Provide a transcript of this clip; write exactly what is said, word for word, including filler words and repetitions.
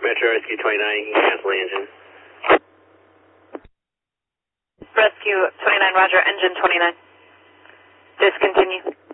Metro Rescue twenty-nine, you can cancel the engine. Rescue twenty-nine, roger, engine twenty-nine. Discontinue.